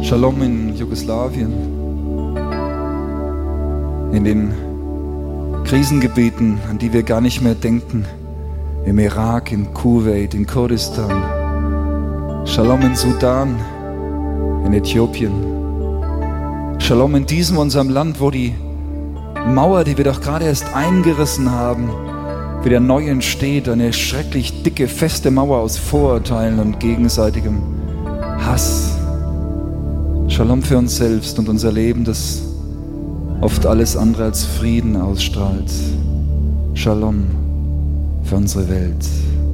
Shalom in Jugoslawien, in den Krisengebieten, an die wir gar nicht mehr denken, im Irak, in Kuwait, in Kurdistan. Shalom in Sudan, in Äthiopien. Shalom in diesem unserem Land, wo die Mauer, die wir doch gerade erst eingerissen haben, wieder neu entsteht. Eine schrecklich dicke, feste Mauer aus Vorurteilen und gegenseitigem Hass. Shalom für uns selbst und unser Leben, das oft alles andere als Frieden ausstrahlt. Shalom für unsere Welt.